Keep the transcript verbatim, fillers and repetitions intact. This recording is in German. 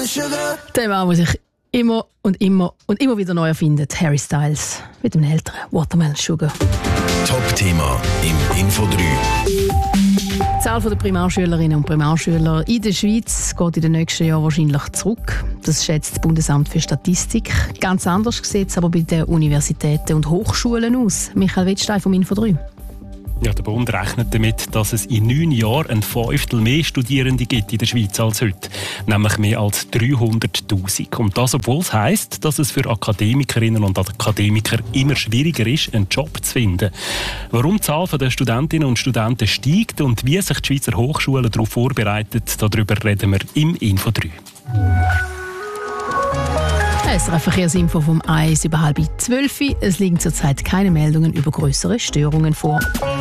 Der Mann, der sich immer und immer und immer wieder neu erfindet. Harry Styles mit dem älteren Watermelon Sugar. Top-Thema im Info drei. Die Zahl der Primarschülerinnen und Primarschüler in der Schweiz geht in den nächsten Jahren wahrscheinlich zurück. Das schätzt das Bundesamt für Statistik. Ganz anders sieht es aber bei den Universitäten und Hochschulen aus. Michael Wettstein vom Info drei. Ja, der Bund rechnet damit, dass es in neun Jahren ein Fünftel mehr Studierende gibt in der Schweiz als heute. Nämlich mehr als dreihunderttausend. Und das, obwohl es heisst, dass es für Akademikerinnen und Akademiker immer schwieriger ist, einen Job zu finden. Warum die Zahl der Studentinnen und Studenten steigt und wie sich die Schweizer Hochschulen darauf vorbereiten, darüber reden wir im Info drei. Es ist ein Verkehrsinfo vom eins über halb zwölf. Es liegen zurzeit keine Meldungen über größere Störungen vor.